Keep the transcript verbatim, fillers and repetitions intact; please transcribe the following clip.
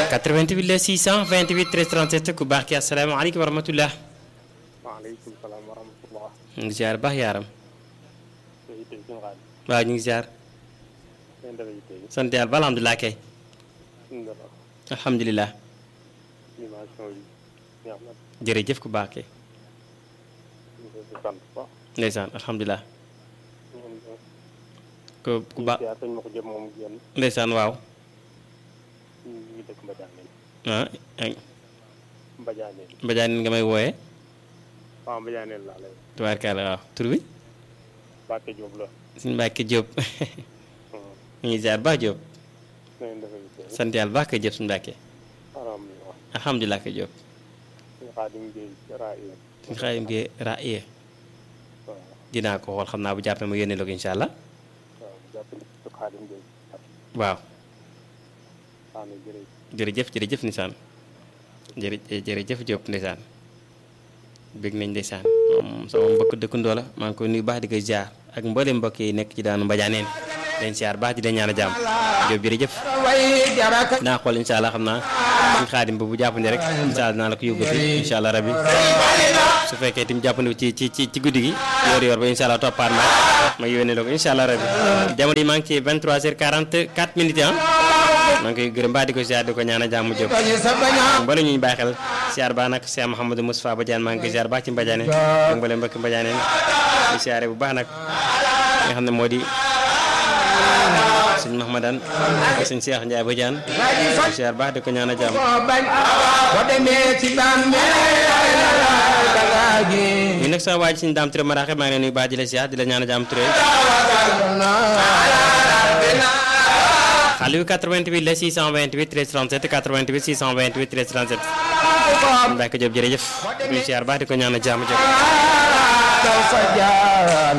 quatre-vingt-huit la six cent vingt-huit treize trente-sept ku baax ki asalaamaaleykum wa rahmatullah. waaleykum salaam wa rahmatullah. ñu ngi ziar baax yaaram. waaw ñu ngi ziar. sant yàlla ba alhamdulilah kay. alhamdulilah. jërëjëf ku baax kay. ndeysaan alhamdulilah. ku ku baax ndeysaan waaw. ah ay. Mbadiane nga may wooyee. waaw Mbadiane laa lay. tubaarkalla waaw tur bi. Mbacke Diop la. suñu Mbacke Diop. ñu ngi ziar baax Diop. sant yàlla baax kay Diop suñu Mbacke. alhamdulilah kay Diop. suñu Xaadim Gueye Raie. suñu Xaadim Gueye Raie. dinaa ko xool xam naa bu jàppee ma yónnee la ko incha allah. waaw. jërëjëf jërëjëf Nisaan. jërë jërëjëf Diop ndeysaan. bég nañ ndeysaan moom sama mbokk dëkkandoo la maa ngi koy nuyu baax di koy ziar ak mboolem mbokk yi nekk ci daanu Mbadianeen leen ziar baax di leen ñaan a jàmm Diop jërëjëf. naa xool incha allah xam naa suñu xaadim ba bu jàppandi rek incha allah dinaa la ko yóbbati incha allah rabbi su fekkee tim jàppandi ci ci ci ci guddi gi yor yor ba incha allah toppaat ma ma yónnee la ko incha allah rabbi jamono yi maa ngi ci vingt-trois heures quarante-quatre minutes ah maa ngi koy gërëm baax di ko ziar di ko ñaan a jàmm Diop mbala ñu ñu bàyyi xel ziar baax nag Cheikh Mouhamadou Moustapha Badiane maa ngi koy ziar baax ci Mbadiane ak mbale mbokki Mbadiane di ziare bu baax nag nga xam ne moo di sëñ Mahamadan ak sëñ Cheikh Ndiaye Badiane di ziar baax di ko ñaan a jàmm ñu nag sama waa ji sëñ Dame Touré Maraxe maa ngi leen nuyu baax di la ziar di la ñaan a jàmm Touré Aliou quatre-vingt-huit la six cent vingt-huit treize trente-sept quatre-vingt-huit six cent vingt-huit treize trente-sept Mbacke Diop jërëjëf di ziar baax di ko ñaan a jàmm Diop